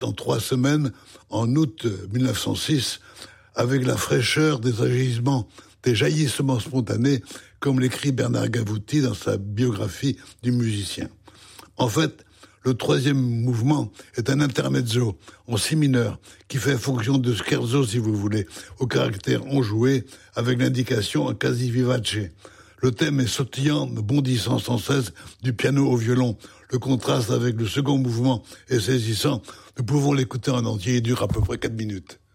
dans 3 semaines, en août 1906, avec la fraîcheur des agissements, des jaillissements spontanés, comme l'écrit Bernard Gavouty dans sa biographie du musicien. En fait, le 3e mouvement est un intermezzo en si mineur qui fait fonction de scherzo, si vous voulez, au caractère enjoué avec l'indication en quasi vivace. Le thème est sautillant, bondissant sans cesse du piano au violon. Le contraste avec le second mouvement est saisissant. Nous pouvons l'écouter en entier, il dure à peu près 4 minutes.